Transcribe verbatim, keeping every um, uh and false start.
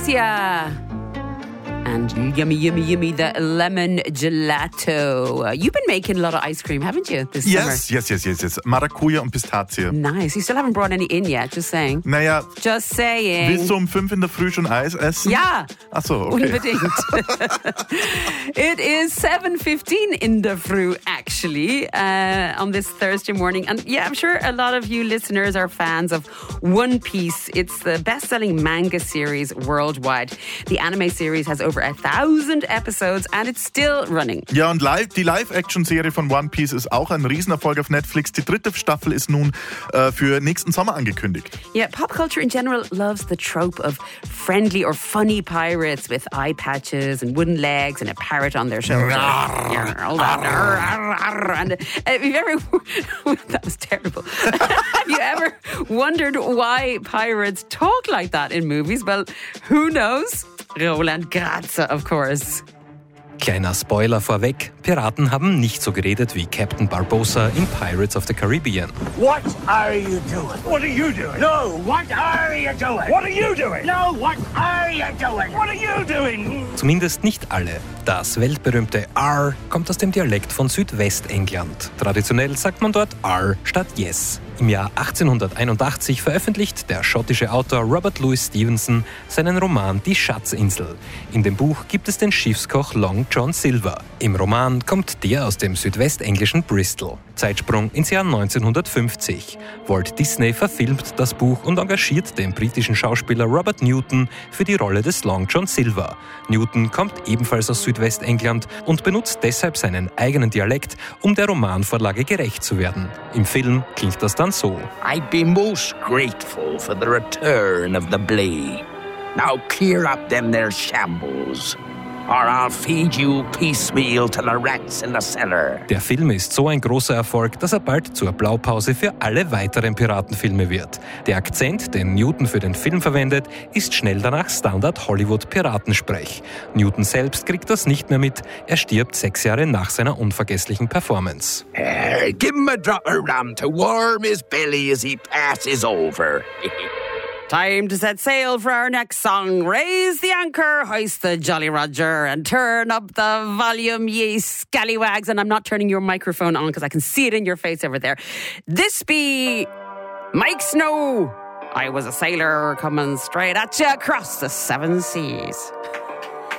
Katya. And yummy, yummy, yummy, the lemon gelato. Uh, you've been making a lot of ice cream, haven't you, this yes, summer? Yes, yes, yes, yes. Maracuja und Pistazie. Nice. You still haven't brought any in yet, just saying. Naja. Just saying. Willst du um fünf in der Früh schon Eis essen? Ja. Ach so, okay. Unbedingt. It is seven fifteen in the Früh, actually, uh, on this Thursday morning. And yeah, I'm sure a lot of you listeners are fans of One Piece. It's the best-selling manga series worldwide. The anime series has over a thousand episodes and it's still running. Ja, und live, die Live-Action-Serie von One Piece ist auch ein Riesenerfolg auf Netflix. Die dritte Staffel ist nun äh, für nächsten Sommer angekündigt. Yeah, pop culture in general loves the trope of friendly or funny pirates with eye patches and wooden legs and a parrot on their shoulder. Yeah, hold on. And uh, have you ever... that was terrible. Have you ever wondered why pirates talk like that in movies? Well, who knows? Roland Grazer, of course. Kleiner Spoiler vorweg, Piraten haben nicht so geredet wie Captain Barbossa in Pirates of the Caribbean. What are you doing? What are you doing? No, what are you doing? What are you doing? No, what are you doing? What are you doing? Zumindest nicht alle. Das weltberühmte R kommt aus dem Dialekt von Südwestengland. Traditionell sagt man dort R statt Yes. Im Jahr achtzehnhunderteinundachtzig veröffentlicht der schottische Autor Robert Louis Stevenson seinen Roman Die Schatzinsel. In dem Buch gibt es den Schiffskoch Long John Silver. Im Roman kommt der aus dem südwestenglischen Bristol. Zeitsprung ins Jahr neunzehnhundertfünfzig. Walt Disney verfilmt das Buch und engagiert den britischen Schauspieler Robert Newton für die Rolle des Long John Silver. Newton kommt ebenfalls aus Südwestengland und benutzt deshalb seinen eigenen Dialekt, um der Romanvorlage gerecht zu werden. Im Film klingt das dann so. I'd be most grateful for the return of the blade. Now clear up them their shambles, or I'll feed you piecemeal to the rats in the cellar. Der Film ist so ein großer Erfolg, dass er bald zur Blaupause für alle weiteren Piratenfilme wird. Der Akzent, den Newton für den Film verwendet, ist schnell danach Standard-Hollywood-Piratensprech. Newton selbst kriegt das nicht mehr mit. Er stirbt sechs Jahre nach seiner unvergesslichen Performance. Uh, give him a drop of rum to warm his belly as he passes over. Time to set sail for our next song. Raise the anchor, hoist the Jolly Roger, and turn up the volume, ye scallywags. And I'm not turning your microphone on because I can see it in your face over there. This be Mike Snow. I was a sailor coming straight at you across the seven seas.